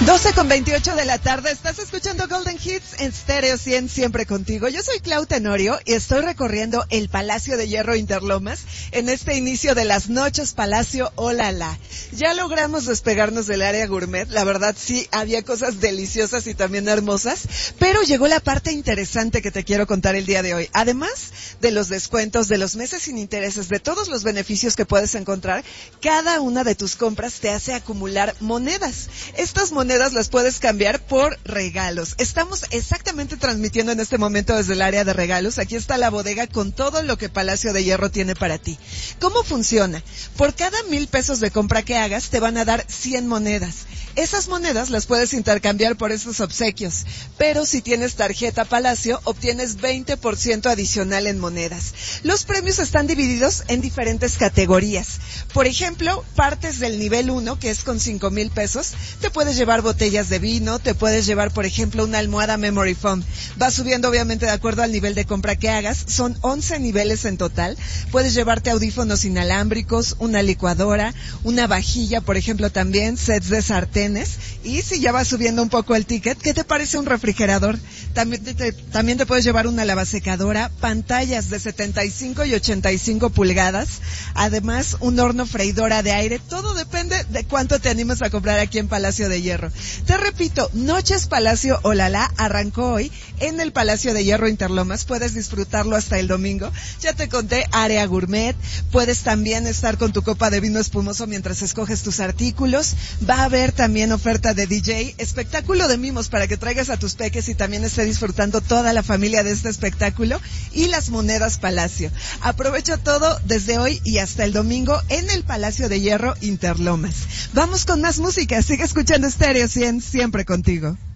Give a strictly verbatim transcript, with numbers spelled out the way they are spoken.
doce con veintiocho de la tarde, estás escuchando Golden Hits en Stereo cien, siempre contigo. Yo soy Clau Tenorio y estoy recorriendo el Palacio de Hierro Interlomas en este inicio de las noches Palacio Olala. Ya logramos despegarnos del área gourmet, la verdad sí, había cosas deliciosas y también hermosas, pero llegó la parte interesante que te quiero contar el día de hoy. Además de los descuentos, de los meses sin intereses, de todos los beneficios que puedes encontrar, cada una de tus compras te hace acumular monedas. Estas monedas las puedes cambiar por regalos. Estamos exactamente transmitiendo en este momento desde el área de regalos. Aquí está la bodega con todo lo que Palacio de Hierro tiene para ti. ¿Cómo funciona? Por cada mil pesos de compra que hagas, te van a dar cien monedas. Esas monedas las puedes intercambiar por estos obsequios, pero si tienes tarjeta Palacio, obtienes veinte por ciento adicional en monedas. Los premios están divididos en diferentes categorías. Por ejemplo, partes del nivel uno, que es con cinco mil pesos, te puedes llevar botellas de vino, te puedes llevar, por ejemplo, una almohada Memory Foam. Va subiendo, obviamente, de acuerdo al nivel de compra que hagas. Son once niveles en total. Puedes llevarte audífonos inalámbricos, una licuadora, una vajilla, por ejemplo, también, sets de sartén. Y si ya va subiendo un poco el ticket, ¿qué te parece un refrigerador? También te, te, también te puedes llevar una lavasecadora, pantallas de setenta y cinco y ochenta y cinco pulgadas, además un horno freidora de aire. Todo depende de cuánto te animes a comprar aquí en Palacio de Hierro. Te repito, Noches Palacio Olala arrancó hoy en el Palacio de Hierro Interlomas. Puedes disfrutarlo hasta el domingo. Ya te conté, área gourmet. Puedes también estar con tu copa de vino espumoso mientras escoges tus artículos. Va a haber también También oferta de D J, espectáculo de mimos para que traigas a tus peques y también esté disfrutando toda la familia de este espectáculo, y las monedas Palacio. Aprovecha todo desde hoy y hasta el domingo en el Palacio de Hierro Interlomas. Vamos con más música, sigue escuchando Stereo cien, siempre contigo.